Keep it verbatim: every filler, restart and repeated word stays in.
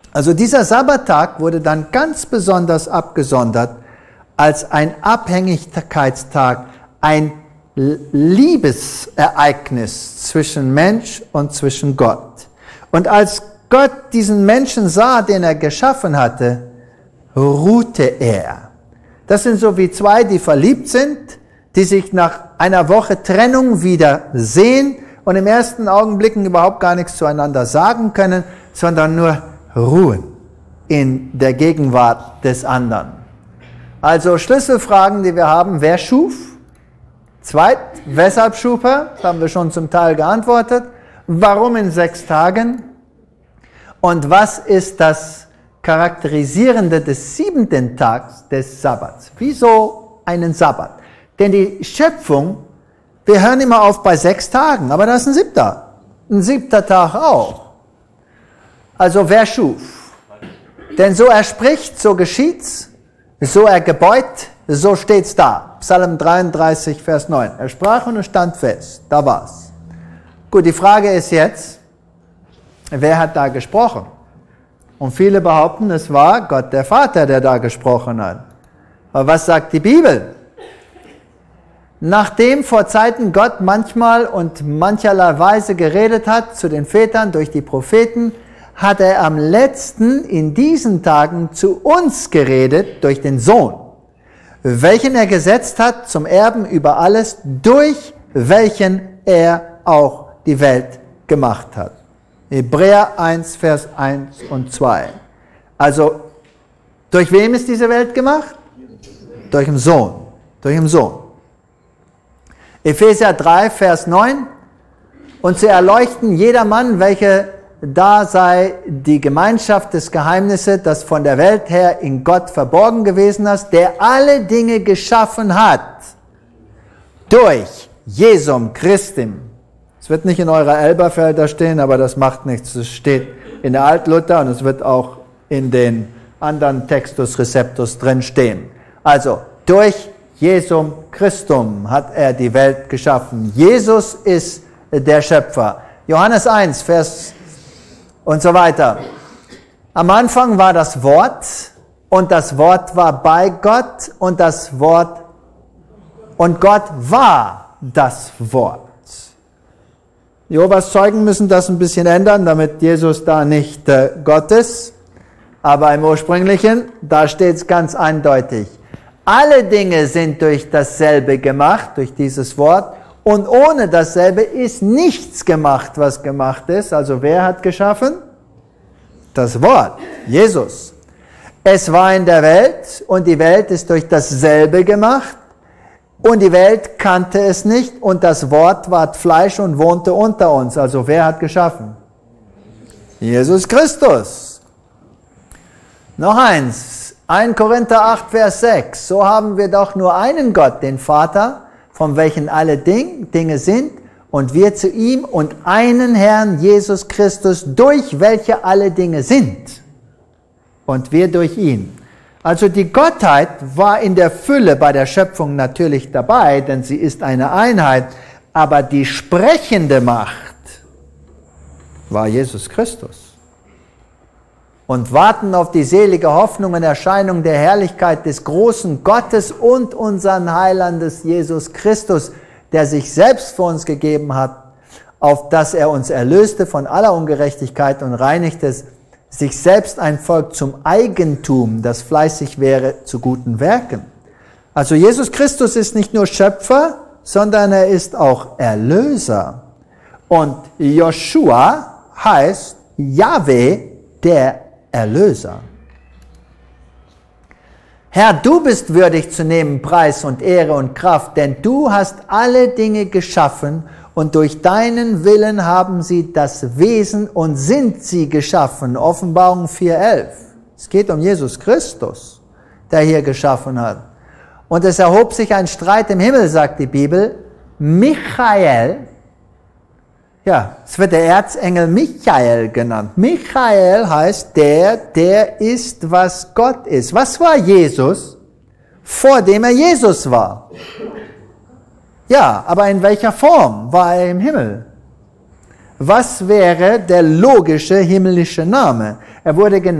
Also dieser Sabbattag wurde dann ganz besonders abgesondert als ein Abhängigkeitstag, ein Liebesereignis zwischen Mensch und zwischen Gott. Und als Gott diesen Menschen sah, den er geschaffen hatte, ruhte er. Das sind so wie zwei, die verliebt sind, die sich nach einer Woche Trennung wieder sehen und im ersten Augenblicken überhaupt gar nichts zueinander sagen können, sondern nur ruhen in der Gegenwart des anderen. Also Schlüsselfragen, die wir haben: Wer schuf? Zweit, weshalb schuf er? Das haben wir schon zum Teil geantwortet. Warum in sechs Tagen? Und was ist das Charakterisierende des siebenten Tags des Sabbats? Wieso einen Sabbat? Denn die Schöpfung, wir hören immer auf bei sechs Tagen, aber das ist ein siebter. Ein siebter Tag auch. Also wer schuf? Denn so er spricht, so geschieht's, so er gebeut, so steht's da. Psalm dreiunddreißig, Vers neun. Er sprach und es stand fest. Da war's. Gut, die Frage ist jetzt, wer hat da gesprochen? Und viele behaupten, es war Gott der Vater, der da gesprochen hat. Aber was sagt die Bibel? Nachdem vor Zeiten Gott manchmal und mancherlei Weise geredet hat zu den Vätern durch die Propheten, hat er am letzten in diesen Tagen zu uns geredet durch den Sohn, welchen er gesetzt hat zum Erben über alles, durch welchen er auch die Welt gemacht hat. Hebräer eins, Vers eins und zwei. Also, durch wem ist diese Welt gemacht? Durch den Sohn. Durch den Sohn. Epheser drei, Vers neun. Und zu erleuchten jedermann, welche da sei die Gemeinschaft des Geheimnisses, das von der Welt her in Gott verborgen gewesen ist, der alle Dinge geschaffen hat. Durch Jesum Christum. Es wird nicht in eurer Elberfelder stehen, aber das macht nichts. Es steht in der Altluther und es wird auch in den anderen Textus Receptus drin stehen. Also, durch Jesum Christum hat er die Welt geschaffen. Jesus ist der Schöpfer. Johannes eins, Vers und so weiter. Am Anfang war das Wort und das Wort war bei Gott und das Wort und Gott war das Wort. Jehovas Zeugen müssen das ein bisschen ändern, damit Jesus da nicht äh, Gott ist. Aber im Ursprünglichen, da steht es ganz eindeutig. Alle Dinge sind durch dasselbe gemacht, durch dieses Wort. Und ohne dasselbe ist nichts gemacht, was gemacht ist. Also wer hat geschaffen? Das Wort, Jesus. Es war in der Welt und die Welt ist durch dasselbe gemacht. Und die Welt kannte es nicht und das Wort ward Fleisch und wohnte unter uns. Also wer hat geschaffen? Jesus Christus. Noch eins, erster Korinther acht, Vers sechs. So haben wir doch nur einen Gott, den Vater, von welchen alle Ding, Dinge sind, und wir zu ihm, und einen Herrn, Jesus Christus, durch welche alle Dinge sind. Und wir durch ihn. Also die Gottheit war in der Fülle bei der Schöpfung natürlich dabei, denn sie ist eine Einheit, aber die sprechende Macht war Jesus Christus. Und warten auf die selige Hoffnung und Erscheinung der Herrlichkeit des großen Gottes und unseren Heilandes Jesus Christus, der sich selbst für uns gegeben hat, auf dass er uns erlöste von aller Ungerechtigkeit und reinigte sich selbst ein Volk zum Eigentum, das fleißig wäre zu guten Werken. Also Jesus Christus ist nicht nur Schöpfer, sondern er ist auch Erlöser. Und Joshua heißt Jahwe, der Erlöser. Herr, du bist würdig zu nehmen Preis und Ehre und Kraft, denn du hast alle Dinge geschaffen und durch deinen Willen haben sie das Wesen und sind sie geschaffen. Offenbarung vier, elf. Es geht um Jesus Christus, der hier geschaffen hat. Und es erhob sich ein Streit im Himmel, sagt die Bibel. Michael, ja, es wird der Erzengel Michael genannt. Michael heißt der, der ist, was Gott ist. Was war Jesus, vor dem er Jesus war? Ja, aber in welcher Form war er im Himmel? Was wäre der logische himmlische Name? Er wurde genannt